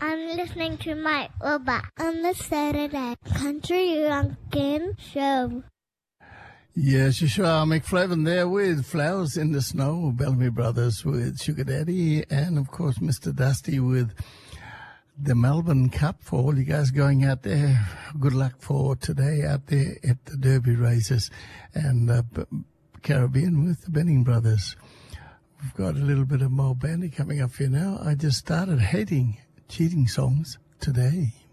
I'm listening to Mike Robert on the Saturday Country Lunkin Show. Yes, you sure are. McFlavin there with Flowers in the Snow, Bellamy Brothers with Sugar Daddy, and of course Mr. Dusty with the Melbourne Cup. For all you guys going out there, good luck for today out there at the Derby races, and Caribbean with the Benning Brothers. We've got a little bit of Mo Bandy coming up here now. I just started hating cheating songs today.